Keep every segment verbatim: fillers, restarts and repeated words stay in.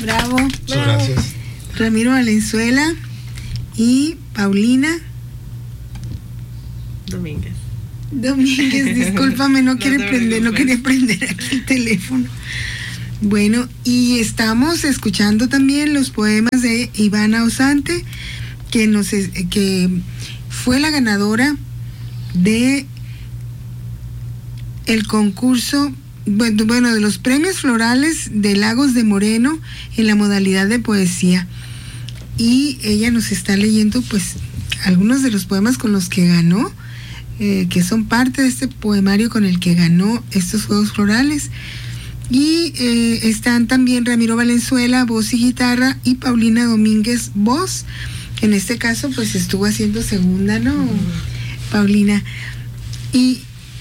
Bravo. Muchas gracias. Ramiro Valenzuela y Paulina Domínguez. Domínguez, discúlpame, no, No quiere te prender, no preocupes. quería prender aquí el teléfono. Bueno, y estamos escuchando también los poemas de Ivana Osante, que nos es- que fue la ganadora de el concurso, bueno, bueno, de los premios florales de Lagos de Moreno en la modalidad de poesía. Y ella nos está leyendo pues algunos de los poemas con los que ganó, eh, que son parte de este poemario con el que ganó estos Juegos Florales. Y eh, están también Ramiro Valenzuela, voz y guitarra, y Paulina Domínguez, voz. En este caso pues estuvo haciendo segunda, ¿no, uh-huh. Paulina? Y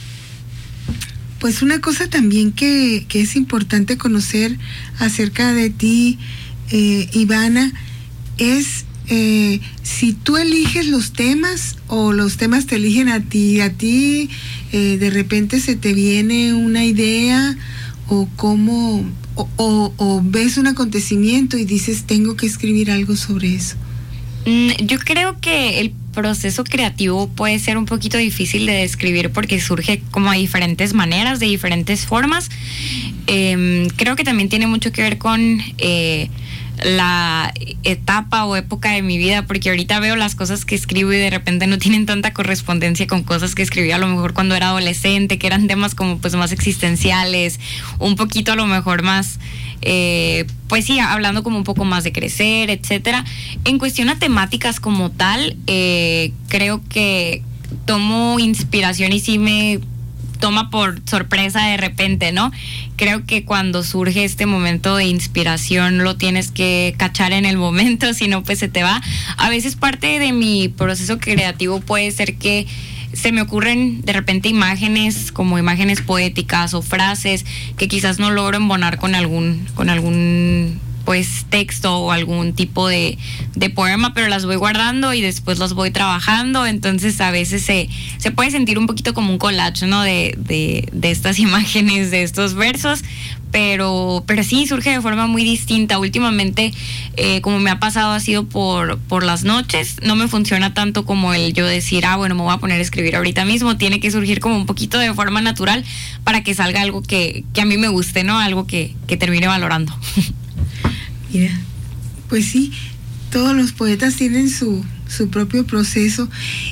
pues una cosa también que, que es importante conocer acerca de ti, eh, Ivana, es eh, si tú eliges los temas o los temas te eligen a ti, a ti eh, de repente se te viene una idea o cómo, o, o, o ves un acontecimiento y dices tengo que escribir algo sobre eso. Mm, yo creo que el proceso creativo puede ser un poquito difícil de describir porque surge como de diferentes maneras, de diferentes formas. Eh, creo que también tiene mucho que ver con eh, la etapa o época de mi vida, porque ahorita veo las cosas que escribo y de repente no tienen tanta correspondencia con cosas que escribí a lo mejor cuando era adolescente, que eran temas como pues más existenciales, un poquito a lo mejor más eh, pues sí, hablando como un poco más de crecer, etcétera. En cuestión a temáticas como tal, eh, creo que tomo inspiración y sí me toma por sorpresa de repente, ¿no? Creo que cuando surge este momento de inspiración lo tienes que cachar en el momento, si no pues se te va. A veces parte de mi proceso creativo puede ser que se me ocurren de repente imágenes como imágenes poéticas o frases que quizás no logro embonar con algún con algún pues texto o algún tipo de, de poema, pero las voy guardando y después las voy trabajando. Entonces a veces se, se puede sentir un poquito como un collage, ¿no? De, de, de estas imágenes, de estos versos, pero, pero sí surge de forma muy distinta. Últimamente, eh, como me ha pasado, ha sido por, por las noches. No me funciona tanto como el yo decir, ah, bueno, me voy a poner a escribir ahorita mismo. Tiene que surgir como un poquito de forma natural para que salga algo que, que a mí me guste, ¿no? Algo que, que termine valorando. Mira, pues sí, todos los poetas tienen su, su propio proceso.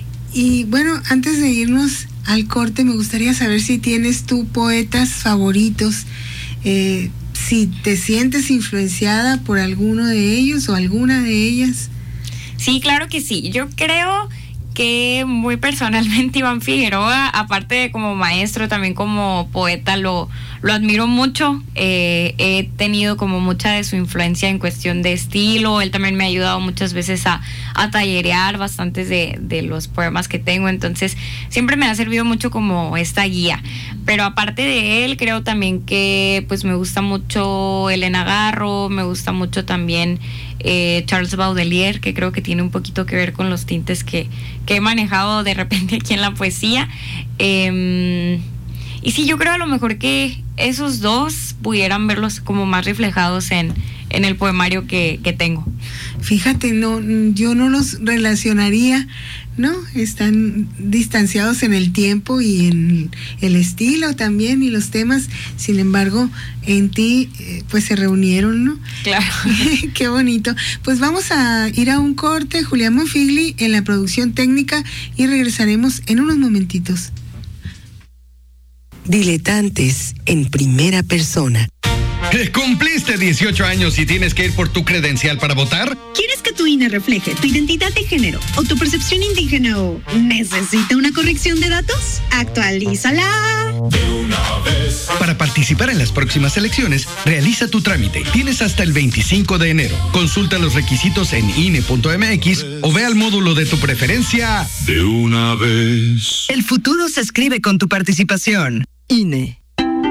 Y bueno, antes de irnos al corte, me gustaría saber si tienes tú poetas favoritos, eh, si te sientes influenciada por alguno de ellos o alguna de ellas. Sí, claro que sí. Yo creo que muy personalmente Iván Figueroa, aparte de como maestro, también como poeta, lo, lo admiro mucho. Eh, he tenido como mucha de su influencia en cuestión de estilo. Él también me ha ayudado muchas veces a, a tallerear bastantes de, de los poemas que tengo. Entonces, siempre me ha servido mucho como esta guía. Pero aparte de él, creo también que pues me gusta mucho Elena Garro, me gusta mucho también eh, Charles Baudelaire, que creo que tiene un poquito que ver con los tintes que, que he manejado de repente aquí en la poesía. Eh, y sí, yo creo a lo mejor que esos dos pudieran verlos como más reflejados en, en el poemario que, que tengo. Fíjate, no, yo no los relacionaría, ¿no? Están distanciados en el tiempo y en el estilo también y los temas. Sin embargo, en ti, eh, pues se reunieron, ¿no? Claro. Qué bonito. Pues vamos a ir a un corte. Julián Monfigli en la producción técnica y regresaremos en unos momentitos. Diletantes en primera persona. ¿Cumpliste dieciocho años y tienes que ir por tu credencial para votar? ¿Quieres que tu I N E refleje tu identidad de género o tu percepción indígena o necesita una corrección de datos? ¡Actualízala! De una vez. Para participar en las próximas elecciones, realiza tu trámite. Tienes hasta el veinticinco de enero. Consulta los requisitos en I N E punto M X o ve al módulo de tu preferencia. De una vez. El futuro se escribe con tu participación. I N E.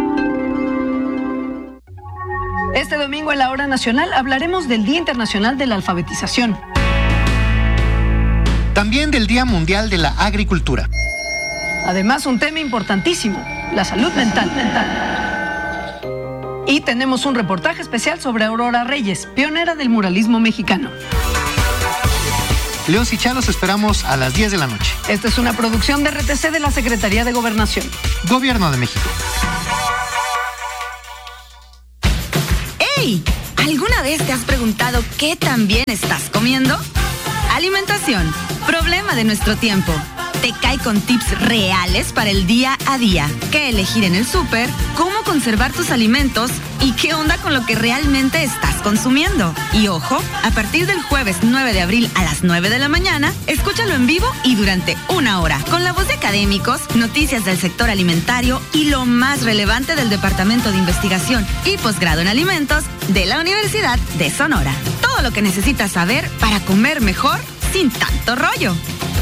Este domingo en la Hora Nacional hablaremos del Día Internacional de la Alfabetización. También del Día Mundial de la Agricultura. Además, un tema importantísimo, la salud mental. Y tenemos un reportaje especial sobre Aurora Reyes, pionera del muralismo mexicano. Leos y Chá los esperamos a las diez de la noche. Esta es una producción de R T C de la Secretaría de Gobernación. Gobierno de México. ¡Ey! ¿Alguna vez te has preguntado qué tan bien estás comiendo? Alimentación, problema de nuestro tiempo. Te cae con tips reales para el día a día. ¿Qué elegir en el súper? ¿Cómo conservar tus alimentos? ¿Y qué onda con lo que realmente estás consumiendo? Y ojo, a partir del jueves nueve de abril a las nueve de la mañana, escúchalo en vivo y durante una hora, con la voz de académicos, noticias del sector alimentario y lo más relevante del Departamento de Investigación y Posgrado en Alimentos de la Universidad de Sonora. Todo lo que necesitas saber para comer mejor sin tanto rollo.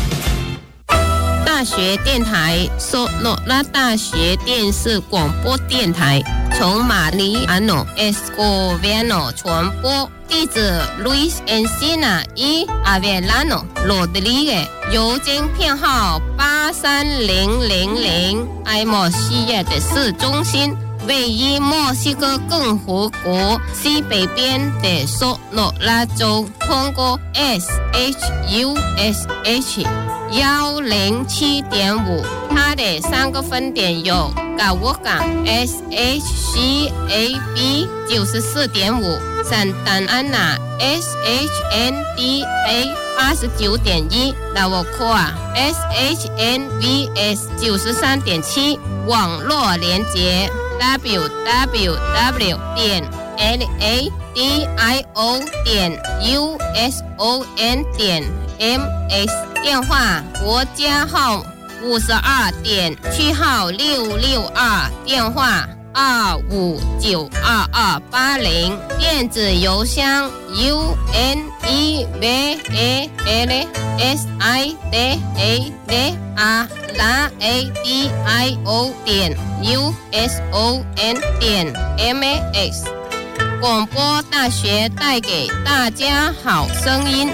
大学电台索诺拉大学电视广播电台从马里亚诺 Escoviano 传播，地址 Luis Encina y Avelano Rodríguez， 邮件编号八三零零零，爱莫西亚的市中心，位于墨西哥共和国西北边的索诺拉州，通过 S H U S H 幺零七点五，它的三个分点有高沃港 S H C A B 九十四点五，圣丹安娜 S H N D A 八十九点一，拉沃库啊 S H N V S 九十三点七，网络连接 w w w 点 n a d i o 点 u s o n 点 m s， 电话国家号五十二点七号六六二，电话二五九二二八零，电子邮箱 u n e v a l s i d a d r a d i o 点 u s o n 点 m s。 广播大学带给大家好声音。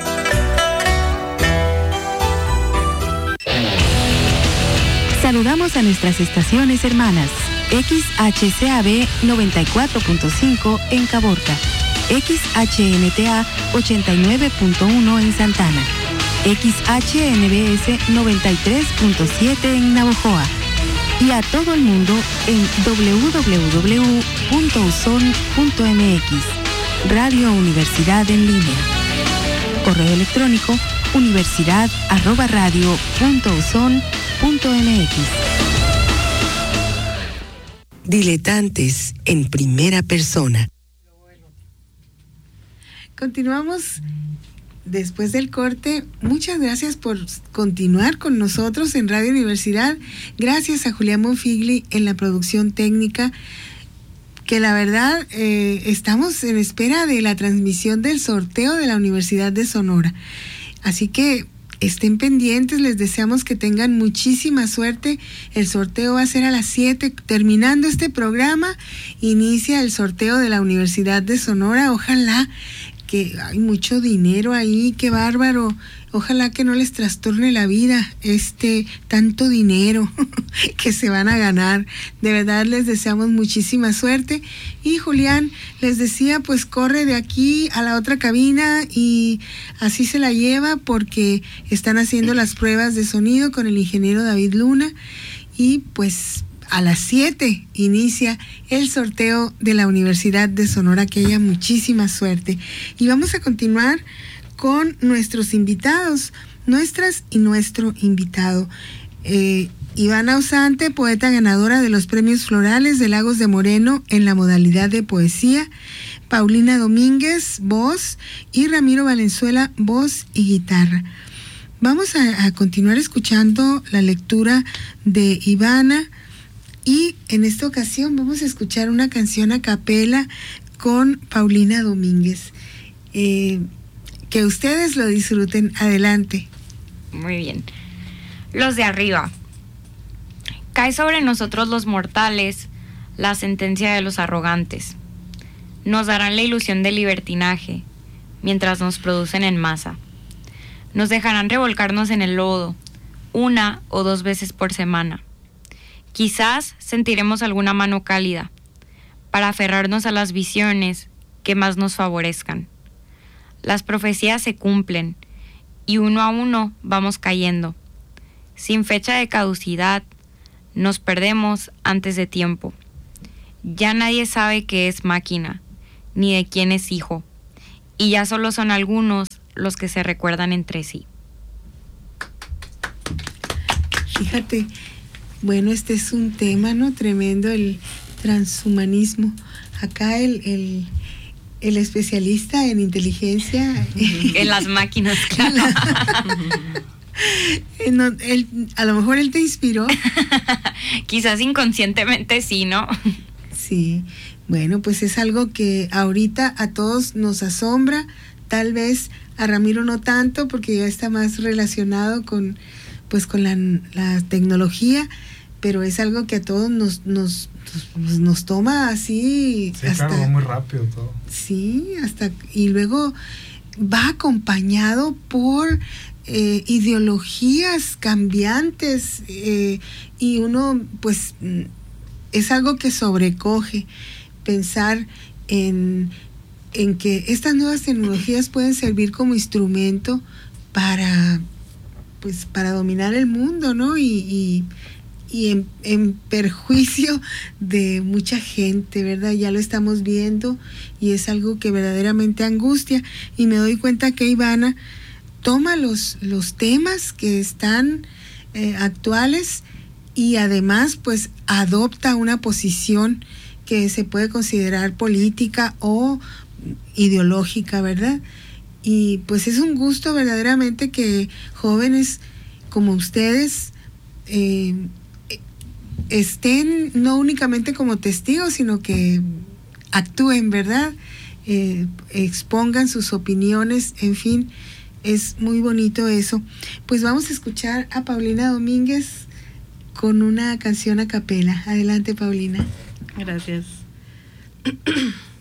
Saludamos a nuestras estaciones hermanas. X H C A B noventa y cuatro punto cinco en Caborca, X H N T A ochenta y nueve punto uno en Santana, X H N B S noventa y tres punto siete en Navojoa y a todo el mundo en w w w punto u s o n punto m x, Radio Universidad en línea. Correo electrónico universidad arroba radio punto uson punto m x. Diletantes en primera persona. Continuamos después del corte. Muchas gracias por continuar con nosotros en Radio Universidad. Gracias a Julián Monfigli en la producción técnica, que la verdad eh, estamos en espera de la transmisión del sorteo de la Universidad de Sonora. Así que estén pendientes, les deseamos que tengan muchísima suerte. El sorteo va a ser a las siete. Terminando este programa, inicia el sorteo de la Universidad de Sonora. Ojalá que hay mucho dinero ahí, qué bárbaro. Ojalá que no les trastorne la vida este tanto dinero que se van a ganar. De verdad les deseamos muchísima suerte. Y Julián les decía, pues corre de aquí a la otra cabina y así se la lleva, porque están haciendo las pruebas de sonido con el ingeniero David Luna. Y pues a las siete inicia el sorteo de la Universidad de Sonora. Que haya muchísima suerte. Y vamos a continuar con nuestros invitados, nuestras y nuestro invitado. Eh, Ivana Ausante, poeta ganadora de los premios Florales de Lagos de Moreno en la modalidad de poesía. Paulina Domínguez, voz, y Ramiro Valenzuela, voz y guitarra. Vamos a, a continuar escuchando la lectura de Ivana, y en esta ocasión vamos a escuchar una canción a capela con Paulina Domínguez. Eh, Que ustedes lo disfruten. Adelante. Muy bien. Los de arriba. Cae sobre nosotros los mortales la sentencia de los arrogantes. Nos darán la ilusión del libertinaje mientras nos producen en masa. Nos dejarán revolcarnos en el lodo una o dos veces por semana. Quizás sentiremos alguna mano cálida, para aferrarnos a las visiones que más nos favorezcan. Las profecías se cumplen y uno a uno vamos cayendo. Sin fecha de caducidad, nos perdemos antes de tiempo. Ya nadie sabe qué es máquina, ni de quién es hijo, y ya solo son algunos los que se recuerdan entre sí. Fíjate, bueno, este es un tema, ¿no? Tremendo, el transhumanismo. Acá el, el, el especialista en inteligencia... En las máquinas, claro. No, él, a lo mejor él te inspiró. Quizás inconscientemente sí, ¿no? Sí, bueno, pues es algo que ahorita a todos nos asombra, tal vez a Ramiro no tanto, porque ya está más relacionado con, pues, con la, la tecnología, pero es algo que a todos nos, nos, nos, nos toma así. Sí, hasta, claro, va muy rápido todo. Sí, hasta, y luego va acompañado por eh, ideologías cambiantes, eh, y uno, pues, es algo que sobrecoge pensar en, en que estas nuevas tecnologías pueden servir como instrumento para, pues, para dominar el mundo, ¿no? Y, y, y en, en perjuicio de mucha gente, ¿verdad? Ya lo estamos viendo y es algo que verdaderamente angustia. Y me doy cuenta que Ivana toma los, los temas que están eh, actuales y además pues adopta una posición que se puede considerar política o ideológica, ¿verdad? Y pues es un gusto verdaderamente que jóvenes como ustedes eh, estén no únicamente como testigos, sino que actúen, ¿verdad? Eh, expongan sus opiniones, en fin, es muy bonito eso. Pues vamos a escuchar a Paulina Domínguez con una canción a capela. Adelante, Paulina. Gracias.